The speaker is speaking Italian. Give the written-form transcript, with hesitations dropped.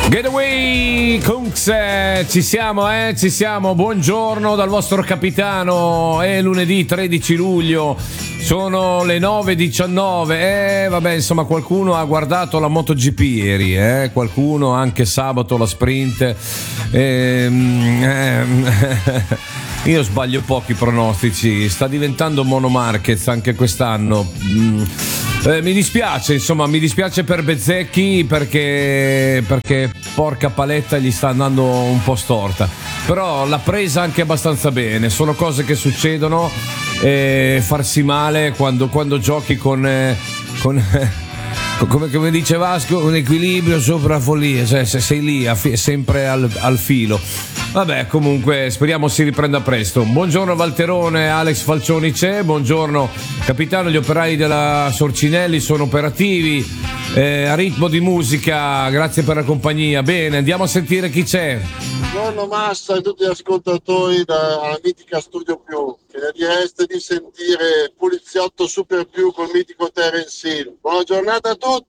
Getaway Kunks, ci siamo, buongiorno dal vostro capitano, è lunedì 13 luglio, sono le 9:19, vabbè, insomma, qualcuno ha guardato la MotoGP ieri, qualcuno anche sabato la sprint, io sbaglio pochi pronostici, sta diventando Mono Marquez anche quest'anno. Mi dispiace per Bezzecchi perché porca paletta gli sta andando un po' storta, però l'ha presa anche abbastanza bene. Sono cose che succedono, farsi male quando giochi con come dice Vasco, un equilibrio sopra la follia, cioè se sei lì sempre al filo. Vabbè, comunque speriamo si riprenda presto. Buongiorno Valterone, Alex Falcioni c'è, buongiorno capitano, gli operai della Sorcinelli sono operativi, a ritmo di musica, grazie per la compagnia. Bene, andiamo a sentire chi c'è. Buongiorno Massa e tutti gli ascoltatori dalla mitica Studio Più, che direste di sentire Poliziotto Super Più col mitico Terence Hill. Buona giornata a tutti.